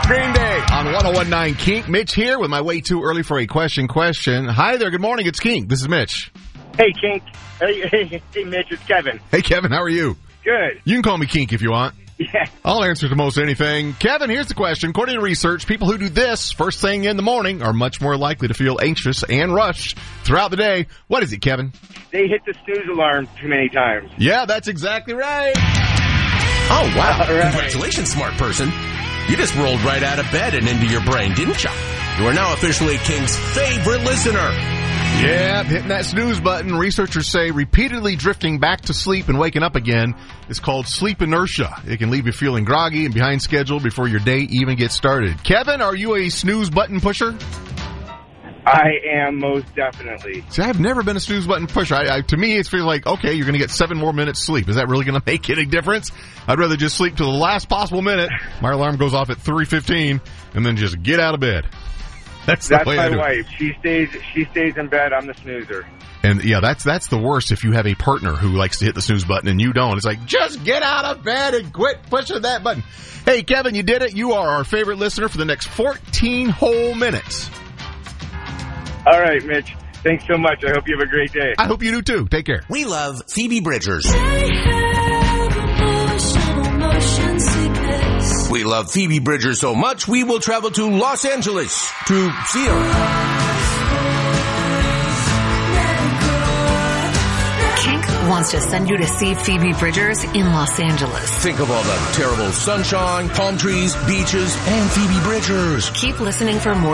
Green Day on 101.9 Kink. Mitch here with my way too early for a question. Hi there. Good morning. It's Kink. This is Mitch. Hey, Kink. Hey, Mitch. It's Kevin. Hey, Kevin. How are you? Good. You can call me Kink if you want. Yeah. I'll answer to most anything. Kevin, here's the question. According to research, people who do this first thing in the morning are much more likely to feel anxious and rushed throughout the day. What is it, Kevin? They hit the snooze alarm too many times. Yeah, that's exactly right. Oh, wow. All right. Congratulations, smart person. You just rolled right out of bed and into your brain, didn't you? You are now officially King's favorite listener. Yeah, hitting that snooze button. Researchers say repeatedly drifting back to sleep and waking up again is called sleep inertia. It can leave you feeling groggy and behind schedule before your day even gets started. Kevin, are you a snooze button pusher? I am, most definitely. See, I've never been a snooze button pusher. To me, it feels like, okay, you're going to get 7 more minutes sleep. Is that really going to make any difference? I'd rather just sleep to the last possible minute. My alarm goes off at 3:15 and then just get out of bed. That's the way I do it. That's my wife. She stays in bed. I'm the snoozer. And yeah, that's the worst if you have a partner who likes to hit the snooze button and you don't. It's like, just get out of bed and quit pushing that button. Hey, Kevin, you did it. You are our favorite listener for the next 14 whole minutes. All right, Mitch. Thanks so much. I hope you have a great day. I hope you do too. Take care. We love Phoebe Bridgers. We love Phoebe Bridgers so much, we will travel to Los Angeles to see her. Wants to send you to see Phoebe Bridgers in Los Angeles. Think of all the terrible sunshine, palm trees, beaches, and Phoebe Bridgers. Keep listening for more